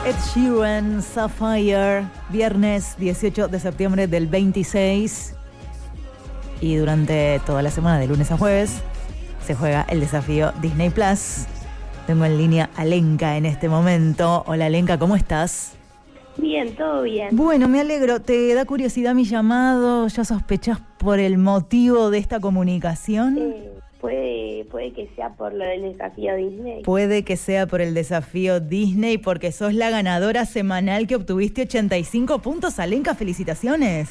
Ed Sheeran, Sapphire, viernes 18 de septiembre del 26. Y durante toda la semana, de lunes a jueves, se juega el desafío Disney Plus. Tengo en línea a Lenka en este momento. Hola Lenka, ¿cómo estás? Bien, todo bien. Bueno, me alegro. ¿Te da curiosidad mi llamado? ¿Ya sospechás por el motivo de esta comunicación? Puede que sea por lo del desafío Disney. Puede que sea por el desafío Disney, porque sos la ganadora semanal que obtuviste 85 puntos. Alenka, felicitaciones.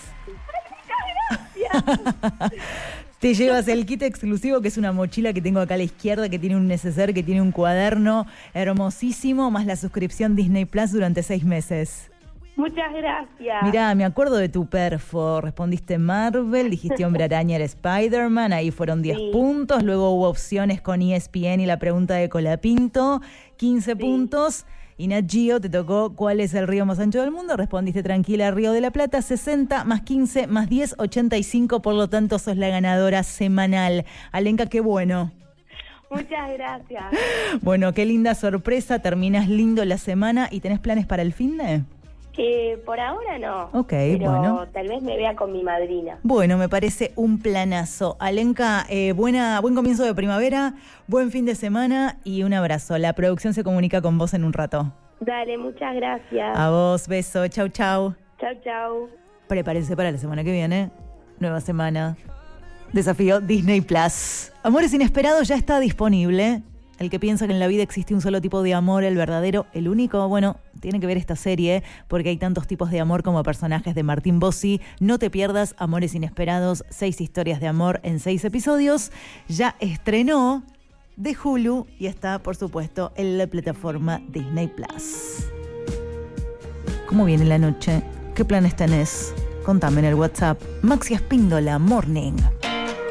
Gracias. Te llevas el kit exclusivo, que es una mochila que tengo acá a la izquierda, que tiene un neceser, que tiene un cuaderno hermosísimo, más la suscripción Disney Plus durante 6 meses. Muchas gracias. Mirá, me acuerdo de tu perfo. Respondiste Marvel, dijiste Hombre Araña era Spider-Man, ahí fueron 10 puntos. Luego hubo opciones con ESPN y la pregunta de Colapinto, 15 puntos. Y Nat Geo te tocó ¿cuál es el río más ancho del mundo? Respondiste Tranquila, Río de la Plata, 60 más 15 más 10, 85. Por lo tanto, sos la ganadora semanal. Alenka, qué bueno. Muchas gracias. Bueno, qué linda sorpresa. Terminás lindo la semana. ¿Y tenés planes para el finde? Por ahora no. Ok, pero bueno. Tal vez me vea con mi madrina. Bueno, me parece un planazo. Alenka, buen comienzo de primavera, buen fin de semana y un abrazo. La producción se comunica con vos en un rato. Dale, muchas gracias. A vos, beso, chau, chau. Chau, chau. Prepárense para la semana que viene. Nueva semana. Desafío Disney Plus. Amores Inesperados ya está disponible. El que piensa que en la vida existe un solo tipo de amor, el verdadero, el único, bueno, tiene que ver esta serie porque hay tantos tipos de amor como personajes de Martín Bossi. No te pierdas Amores Inesperados, 6 historias de amor en 6 episodios. Ya estrenó de Hulu y está, por supuesto, en la plataforma Disney Plus. ¿Cómo viene la noche? ¿Qué planes tenés? Contame en el WhatsApp. Maxi Espíndola, Morning.